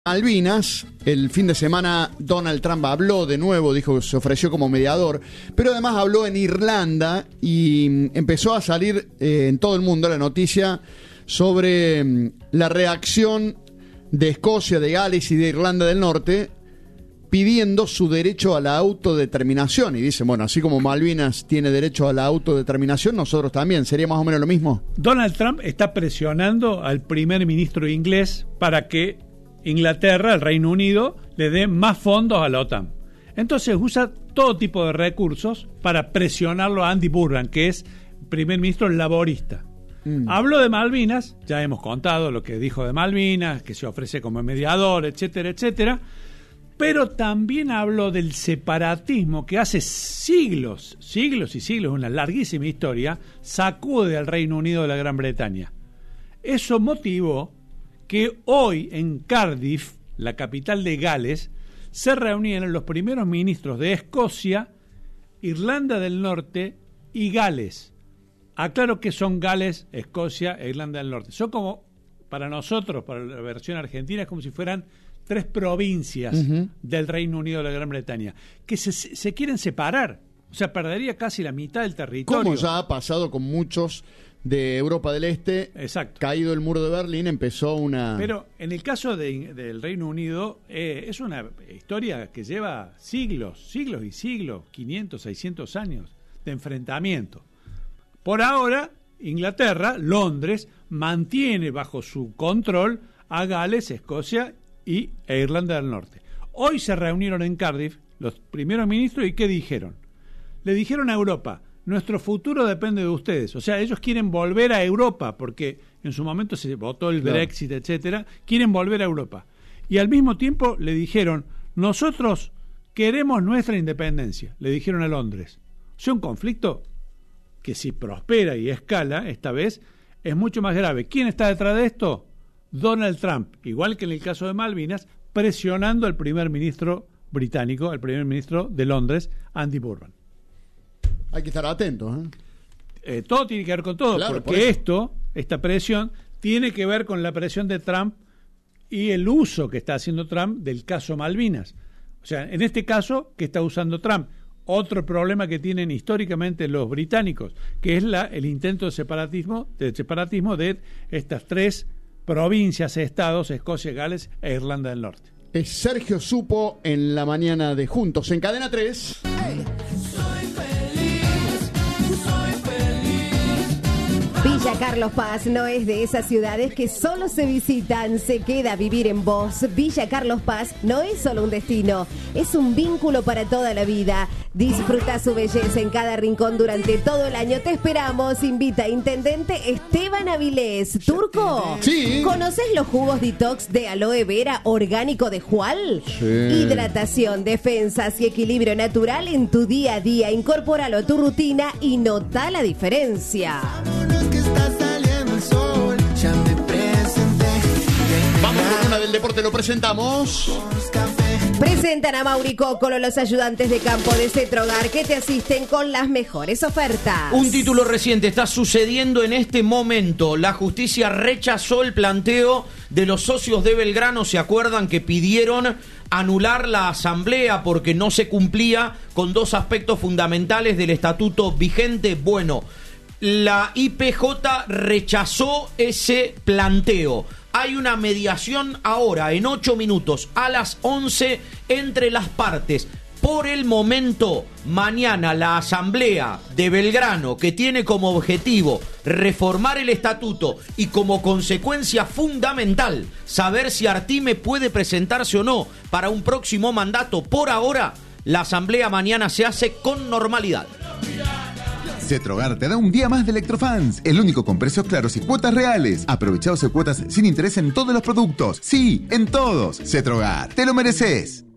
Malvinas, el fin de semana Donald Trump habló de nuevo, dijo que se ofreció como mediador, pero además habló en Irlanda y empezó a salir en todo el mundo la noticia sobre la reacción de Escocia, de Gales y de Irlanda del Norte pidiendo su derecho a la autodeterminación. Y dicen, bueno, así como Malvinas tiene derecho a la autodeterminación, nosotros también. ¿Sería más o menos lo mismo? Donald Trump está presionando al primer ministro inglés para que Inglaterra, el Reino Unido, le dé más fondos a la OTAN. Entonces usa todo tipo de recursos para presionarlo a Andy Burnham, que es primer ministro laborista. Habló de Malvinas, ya hemos contado lo que dijo de Malvinas, que se ofrece como mediador, etcétera, etcétera. Pero también habló del separatismo que hace siglos y siglos, una larguísima historia, sacude al Reino Unido de la Gran Bretaña. Eso motivó que hoy en Cardiff, la capital de Gales, se reunieron los primeros ministros de Escocia, Irlanda del Norte y Gales. Aclaro que son Gales, Escocia e Irlanda del Norte. Son como, para nosotros, para la versión argentina, es como si fueran 3 provincias del Reino Unido de la Gran Bretaña, que se quieren separar. O sea, perdería casi la mitad del territorio. Como ya ha pasado con muchos de Europa del Este. Exacto. Caído el muro de Berlín, empezó una... Pero en el caso del Reino Unido, es una historia que lleva siglos y siglos, 500, 600 años de enfrentamiento. Por ahora, Inglaterra, Londres, mantiene bajo su control a Gales, Escocia e Irlanda del Norte. Hoy se reunieron en Cardiff los primeros ministros y ¿qué dijeron? Le dijeron a Europa: nuestro futuro depende de ustedes. O sea, ellos quieren volver a Europa, porque en su momento se votó el Brexit, etcétera. Quieren volver a Europa. Y al mismo tiempo le dijeron: nosotros queremos nuestra independencia. Le dijeron a Londres. O sea, un conflicto que si prospera y escala, esta vez, es mucho más grave. ¿Quién está detrás de esto? Donald Trump, igual que en el caso de Malvinas, presionando al primer ministro británico, al primer ministro de Londres, Andy Burnham. Hay que estar atentos, todo tiene que ver con todo, claro, porque esta presión, tiene que ver con la presión de Trump y el uso que está haciendo Trump del caso Malvinas. O sea, en este caso, que está usando Trump. Otro problema que tienen históricamente los británicos, que es el intento de separatismo de estas 3 provincias, estados, Escocia, Gales e Irlanda del Norte. Es Sergio Supo en la mañana de Juntos en Cadena 3. Villa Carlos Paz no es de esas ciudades que solo se visitan, se queda a vivir en vos. Villa Carlos Paz no es solo un destino, es un vínculo para toda la vida. Disfruta su belleza en cada rincón durante todo el año. Te esperamos. Invita a Intendente Esteban Avilés. ¿Turco? Sí. ¿Conoces los jugos detox de aloe vera orgánico de Jual? Sí. Hidratación, defensas y equilibrio natural en tu día a día. Incorpóralo a tu rutina y nota la diferencia. Vamos con una del deporte, lo presentamos. Presentan a Mauri Cócolo, los ayudantes de campo de Cetrogar, que te asisten con las mejores ofertas. Un título reciente está sucediendo en este momento. La justicia rechazó el planteo de los socios de Belgrano. ¿Se acuerdan que pidieron anular la asamblea porque no se cumplía con 2 aspectos fundamentales del estatuto vigente? Bueno, la IPJ rechazó ese planteo. Hay una mediación ahora, en 8 minutos, a las 11, entre las partes. Por el momento, mañana la asamblea de Belgrano, que tiene como objetivo reformar el estatuto y como consecuencia fundamental saber si Artime puede presentarse o no para un próximo mandato, por ahora, la asamblea mañana se hace con normalidad. Cetrogar te da un día más de Electrofans, el único con precios claros y cuotas reales. Aprovechaos de cuotas sin interés en todos los productos. Sí, en todos. Cetrogar, te lo mereces.